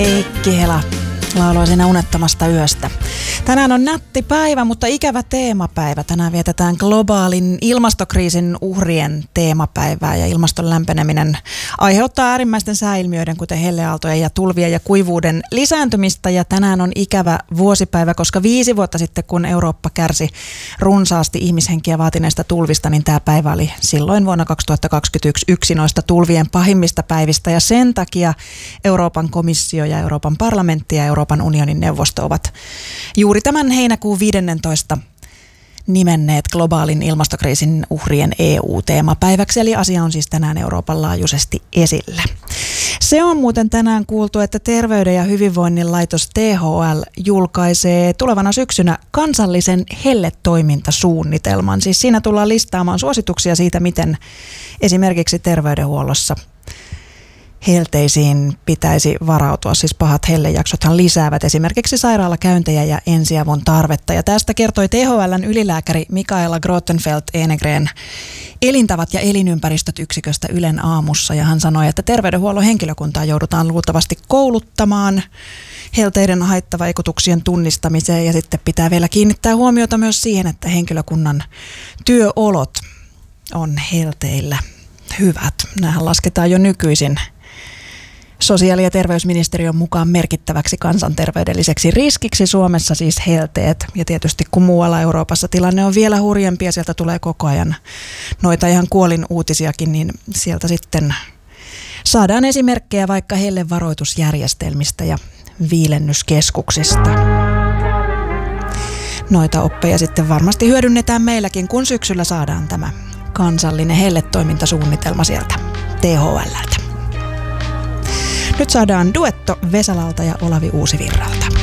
Heikki Hela lauloi siinä unettomasta yöstä. Tänään on nätti päivä, mutta ikävä teemapäivä. Tänään vietetään globaalin ilmastokriisin uhrien teemapäivää ja ilmaston lämpeneminen aiheuttaa äärimmäisten sääilmiöiden, kuten helleaaltojen ja tulvien ja kuivuuden lisääntymistä. Ja tänään on ikävä vuosipäivä, koska 5 vuotta sitten, kun Eurooppa kärsi runsaasti ihmishenkiä vaatineista tulvista, niin tämä päivä oli silloin vuonna 2021 yksi noista tulvien pahimmista päivistä. Ja sen takia Euroopan komissio ja Euroopan parlamentti ja Euroopan unionin neuvosto ovat juuri tämän heinäkuun 15. nimenneet globaalin ilmastokriisin uhrien EU-teemapäiväksi, eli asia on siis tänään Euroopan laajuisesti esillä. Se on muuten tänään kuultu, että Terveyden ja hyvinvoinnin laitos THL julkaisee tulevana syksynä kansallisen helletoimintasuunnitelman. Siis siinä tullaan listaamaan suosituksia siitä, miten esimerkiksi terveydenhuollossa helteisiin pitäisi varautua. Siis pahat hellejaksothan lisäävät esimerkiksi sairaalakäyntejä ja ensiavun tarvetta. Ja tästä kertoi THL:n ylilääkäri Mikaela Grottenfeldt-Enegren elintavat ja elinympäristöt yksiköstä Ylen aamussa. Ja hän sanoi, että terveydenhuollon henkilökuntaa joudutaan luultavasti kouluttamaan helteiden haittavaikutuksien tunnistamiseen. Ja sitten pitää vielä kiinnittää huomiota myös siihen, että henkilökunnan työolot on helteillä hyvät. Nämähän lasketaan jo nykyisin sosiaali- ja terveysministeriön mukaan merkittäväksi kansanterveydelliseksi riskiksi. Suomessa siis helteet. Ja tietysti kun muualla Euroopassa tilanne on vielä hurjempi ja sieltä tulee koko ajan noita ihan kuolinuutisiakin, niin sieltä sitten saadaan esimerkkejä vaikka hellevaroitusjärjestelmistä ja viilennyskeskuksista. Noita oppeja sitten varmasti hyödynnetään meilläkin, kun syksyllä saadaan tämä kansallinen helletoimintasuunnitelma sieltä THL:ltä. Nyt saadaan duetto Vesalalta ja Olavi Uusivirralta.